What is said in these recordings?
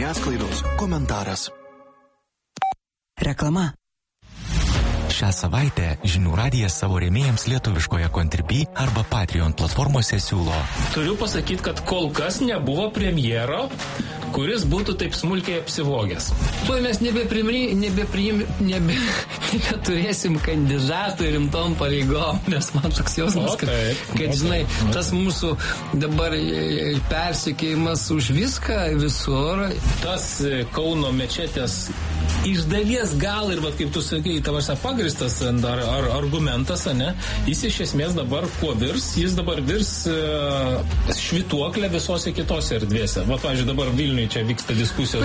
žiniasklaidos komentaras. Reklama. Šią savaitę Žinių radijas savo rėmėjams lietuviškoje Contribui arba Patreon platformose siūlo. Turiu pasakyti, kad kol kas nebuvo premjero, kuris būtų taip smulkiai apsivogęs. Tuoj mes nebeturėsim kandidatų rimtom pareigom, nes man toks jausmas, kad žinai, tas mūsų dabar persekėjimas už viską visur. Tas Kauno mečetės iš dalies gal ir, kaip tu sakai, tavas pagristas ar argumentas, ne? Jis iš esmės dabar kuo virs? Jis dabar virs švytuoklę visose kitose erdvėse. Pavyzdžiui, dabar Vilniui čia vyksta diskusijos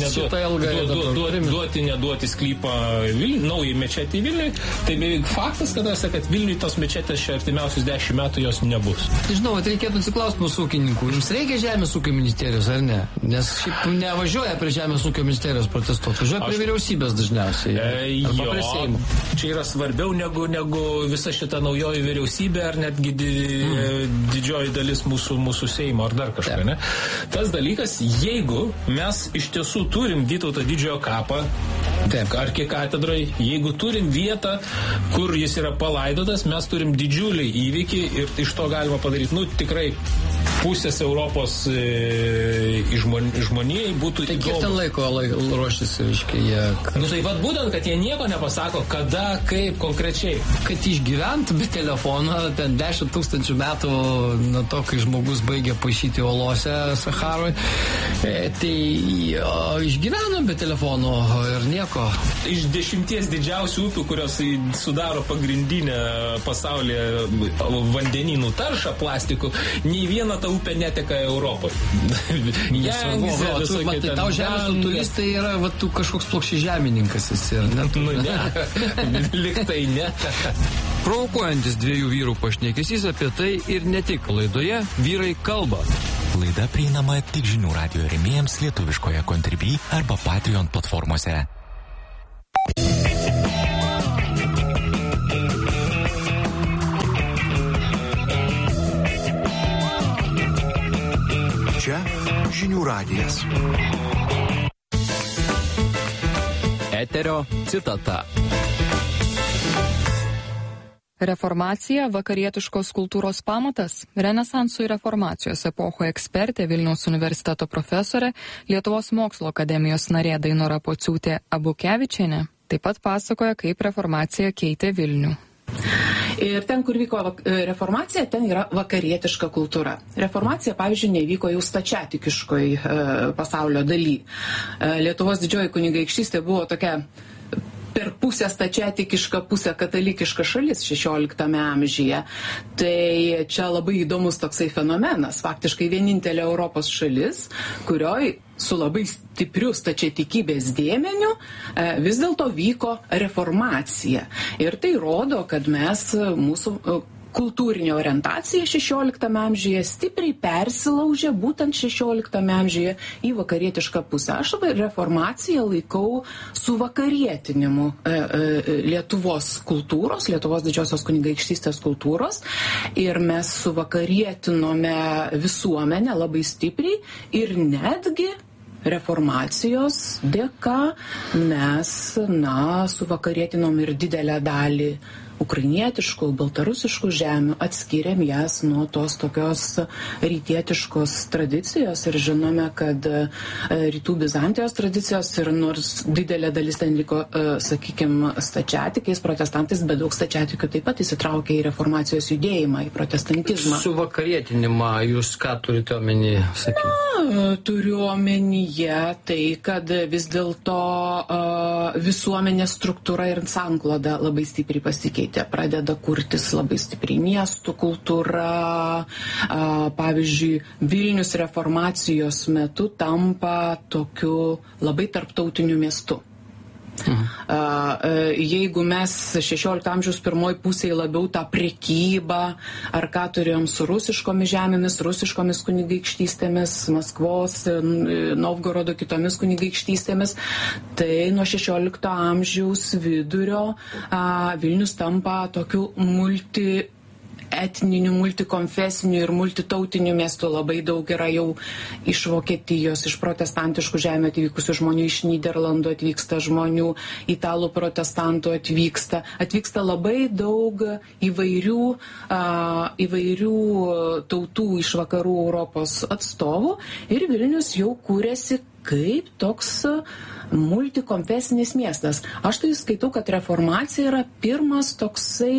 duoti, neduoti sklypą naujai mečetį Vilniui. Tai beveik faktas, kad Vilniui tos mečetės čia artimiausius 10 metų jos nebus. Žinau, reikėtų atsiklausti mūsų ūkininkų. Jums reikia Žemės ūkio ministerijos, ar ne? Nes šiaip nevažiuoja prie Žemės ūkio ministerijos protestuoti. Važiuoja prie vyriausybės dažniausiai. Čia yra svarbiau negu visa šita naujoji vyriausybė ar netgi didžioji dalis mūsų Seimo ar dar kažką, ne? Tas dalykas, jeigu mes iš tiesų turim Vytauto didžiojo kapą arkikatedrai, jeigu turim vietą, kur jis yra palaidotas, mes turim didžiulį įvykį ir iš to galima padaryti, tikrai pusės Europos žmonijai būtų įdomu. Tai kiek ten laiko ruoštis, reiškia, jie... Tai būtent, kad jie nieko nepasako, kada, kaip konkrečiai. Kad išgyventų be telefono, ten 10 000 metų nuo to, kai žmogus baigė paišyti olose Saharoj, tai išgyveno be telefono ir nieko. Iš 10 didžiausių upių, kurios sudaro pagrindinę pasaulyje vandenynų taršą plastikų, nei viena ta upė neteka Europoje. Tai tau žemės turistai yra tu kažkoks plokščiažemininkas esi, ar ne? Liktai ne. Provokuojantis dviejų vyrų pašnekesys apie tai ir ne tik laidoje Vyrai kalba. Laida prieinama tik Žinių radijo rėmėjams lietuviškoje Contribui arba Patreon platformose. Čia Žinių radijas. Eterio citata. Reformacija vakarietiškos kultūros pamatas. Renesansų ir reformacijos epochoje ekspertė, Vilniaus universiteto profesorė, Lietuvos mokslo akademijos narė Dainora Pociūtė Abukevičienė taip pat pasakoja, kaip reformacija keitė Vilnių. Ir ten, kur vyko reformacija, ten yra vakarietiška kultūra. Reformacija, pavyzdžiui, nevyko jau stačiatikiškoj pasaulio daly. Lietuvos didžioji kunigaikštystė buvo tokia per pusę stačiatikiška, pusę katalikiška šalis 16 amžiuje. Tai čia labai įdomus toksai fenomenas. Faktiškai vienintelė Europos šalis, kurioj su labai stipriu stačiatikybės dėmeniu vis dėlto vyko reformacija. Ir tai rodo, kad mūsų kultūrinė orientacija 16 amžiuje stipriai persilaužė būtent 16 amžiuje į vakarietišką pusę. Aš reformaciją laikau suvakarietinimu Lietuvos kultūros, Lietuvos didžiosios kunigaikštystės kultūros, ir mes suvakarietinome visuomenę labai stipriai ir netgi reformacijos dėka mes, suvakarietinom ir didelę dalį ukrainietiškų, baltarusiškų žemių, atskiriam jas nuo tos tokios rytietiškos tradicijos ir žinome, kad rytų Bizantijos tradicijos ir nors didelė dalis ten liko, sakykime, stačiatikiais, protestantais, bet daug stačiatikių taip pat įsitraukė į reformacijos judėjimą, į protestantizmą. Su vakarietinimą jūs ką turite omeny, sakykime? Turiu omenyje tai, kad vis dėlto visuomenės struktūra ir sankloda labai stipriai pasikeitė. Pradeda kurtis labai stipriai miestų kultūra. Pavyzdžiui, Vilnius reformacijos metu tampa tokiu labai tarptautiniu miestu. Jeigu mes 16 amžiaus pirmoj pusėje labiau tą prekybą, ar ką turėjom su rusiškomis žemėmis, rusiškomis kunigaikštystėmis, Maskvos, Novgorodo kitomis kunigaikštystėmis, tai nuo 16 amžiaus vidurio Vilnius tampa tokiu etninių, multikonfesinių ir multitautinių miestų labai daug yra jau iš Vokietijos, iš protestantiškų žemė atvykusių žmonių, iš Nyderlandų atvyksta žmonių, italų protestantų atvyksta labai daug įvairių tautų iš vakarų Europos atstovų ir Vilnius jau kūrėsi kaip toks multikonfesinis miestas. Aš tai skaitau, kad reformacija yra pirmas toksai,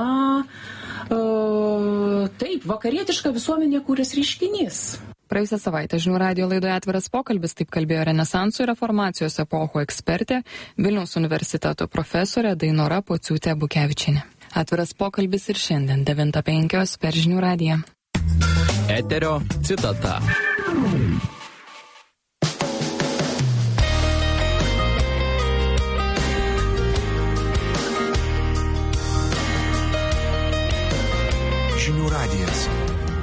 taip, vakarietiška visuomenė kūrės reiškinys. Praėjusią savaitę Žinių radijo laidoje Atviras pokalbis, taip kalbėjo Renesanso ir reformacijos epochų ekspertė, Vilniaus universiteto profesorė Dainora Pociūtė Bukevičienė. Atviras pokalbis ir šiandien 9:05 per Žinių radiją. Eterio citata. Žinių radijas.